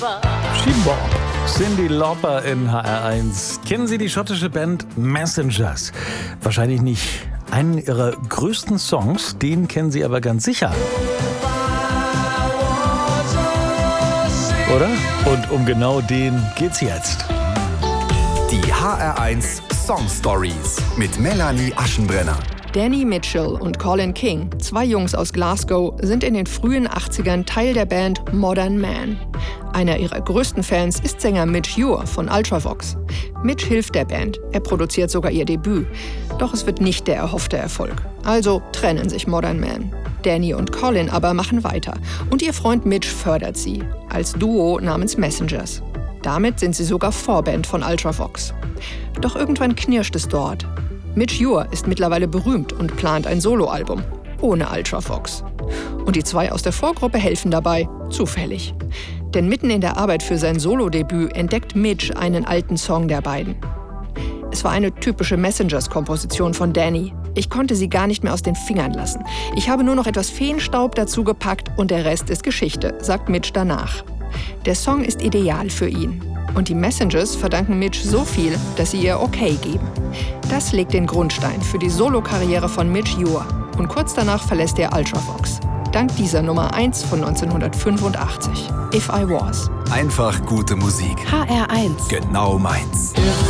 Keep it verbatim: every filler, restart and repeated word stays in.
She-Bop. Cyndi Lauper in H R eins. Kennen Sie die schottische Band Messengers? Wahrscheinlich nicht. Einen ihrer größten Songs, den kennen Sie aber ganz sicher. Oder? Und um genau den geht's jetzt. Die H R eins Song Stories mit Melanie Aschenbrenner. Danny Mitchell und Colin King, zwei Jungs aus Glasgow, sind in den frühen achtzigern Teil der Band Modern Man. Einer ihrer größten Fans ist Sänger Midge Ure von Ultravox. Midge hilft der Band, er produziert sogar ihr Debüt. Doch es wird nicht der erhoffte Erfolg. Also trennen sich Modern Man. Danny und Colin aber machen weiter und ihr Freund Midge fördert sie, als Duo namens Messengers. Damit sind sie sogar Vorband von Ultravox. Doch irgendwann knirscht es dort. Midge Ure ist mittlerweile berühmt und plant ein Soloalbum, ohne Ultravox. Und die zwei aus der Vorgruppe helfen dabei, zufällig. Denn mitten in der Arbeit für sein Solodebüt entdeckt Midge einen alten Song der beiden. Es war eine typische Messengers-Komposition von Danny. Ich konnte sie gar nicht mehr aus den Fingern lassen. Ich habe nur noch etwas Feenstaub dazu gepackt und der Rest ist Geschichte, sagt Midge danach. Der Song ist ideal für ihn. Und die Messengers verdanken Midge so viel, dass sie ihr Okay geben. Das legt den Grundstein für die Solokarriere von Midge Ure. Und kurz danach verlässt er Ultravox. Dank dieser Nummer eins von neunzehnhundertfünfundachtzig. If I Was. Einfach gute Musik. H R eins. Genau meins. If